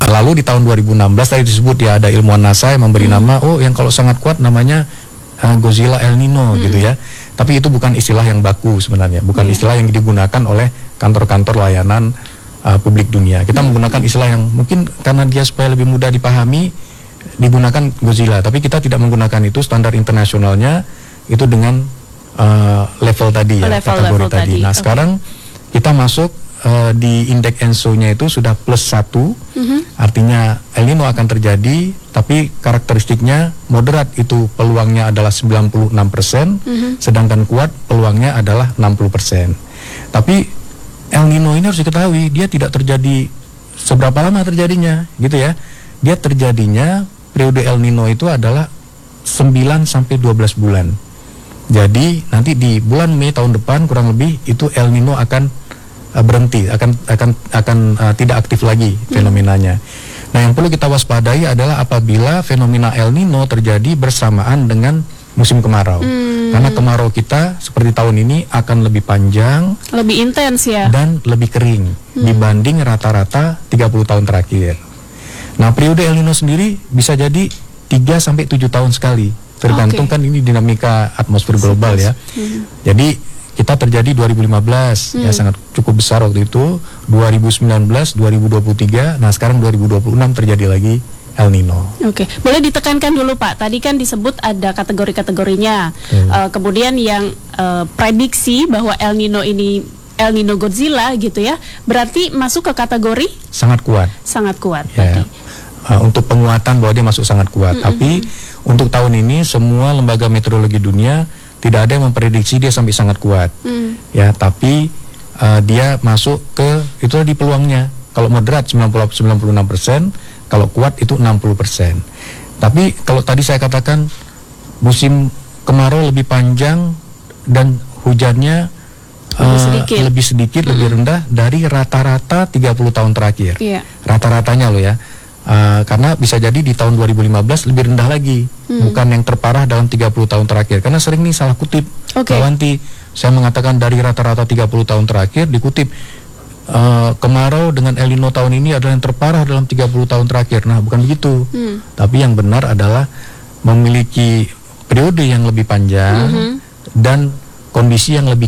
Lalu di tahun 2016 tadi disebut ya, ada ilmuwan NASA yang memberi nama, yang kalau sangat kuat namanya Godzilla El Nino gitu ya. Tapi itu bukan istilah yang baku sebenarnya, bukan istilah yang digunakan oleh kantor-kantor layanan publik dunia. Kita menggunakan istilah yang mungkin karena dia supaya lebih mudah dipahami digunakan Godzilla, tapi kita tidak menggunakan itu. Standar internasionalnya itu dengan level tadi ya, kategori tadi. Nah, sekarang kita masuk di indeks ENSO-nya itu sudah +1, artinya El Nino akan terjadi, tapi karakteristiknya moderat, itu peluangnya adalah 96%, sedangkan kuat peluangnya adalah 60%. Tapi El Nino ini harus diketahui, dia tidak terjadi seberapa lama terjadinya, gitu ya. Dia terjadinya, periode El Nino itu adalah 9 sampai 12 bulan. Jadi nanti di bulan Mei tahun depan kurang lebih itu El Nino akan berhenti, akan tidak aktif lagi fenomenanya. Nah, yang perlu kita waspadai adalah apabila fenomena El Nino terjadi bersamaan dengan musim kemarau. Karena kemarau kita seperti tahun ini akan lebih panjang, lebih intens ya, dan lebih kering dibanding rata-rata 30 tahun terakhir. Nah, periode El Nino sendiri bisa jadi 3 sampai 7 tahun sekali. Tergantung kan ini dinamika atmosfer global ya. Jadi kita terjadi 2015 ya, sangat cukup besar waktu itu, 2019, 2023, nah sekarang 2026 terjadi lagi El Nino. Oke, boleh ditekankan dulu Pak, tadi kan disebut ada kategori-kategorinya, kemudian yang prediksi bahwa El Nino ini El Nino Godzilla gitu ya, berarti masuk ke kategori? Sangat kuat. Sangat kuat ya, untuk penguatan bahwa dia masuk sangat kuat, tapi untuk tahun ini semua lembaga meteorologi dunia tidak ada yang memprediksi dia sampai sangat kuat, ya. Tapi dia masuk ke itu di peluangnya. Kalau moderat 96%, kalau kuat itu 60%. Tapi kalau tadi saya katakan musim kemarau lebih panjang dan hujannya lebih sedikit, lebih rendah dari rata-rata 30 tahun terakhir. Rata-ratanya loh ya. Karena bisa jadi di tahun 2015 lebih rendah lagi, bukan yang terparah dalam 30 tahun terakhir. Karena sering nih salah kutip, Lawanti, saya mengatakan dari rata-rata 30 tahun terakhir dikutip kemarau dengan El Nino tahun ini adalah yang terparah dalam 30 tahun terakhir. Nah, bukan begitu. Tapi yang benar adalah memiliki periode yang lebih panjang dan kondisi yang lebih